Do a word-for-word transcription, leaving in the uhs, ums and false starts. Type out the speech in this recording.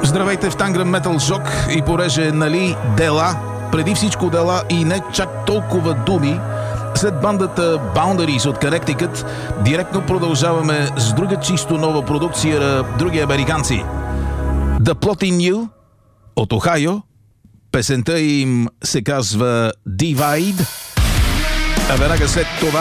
Здравейте в Танграм Метал Жок и пореже, нали, дела, преди всичко дела и не чак толкова думи. След бандата Boundaries от Connecticut, директно продължаваме с друга чисто нова продукция на други американци. The Plotting You от Охайо. Песента им се казва Divide, а веднага след това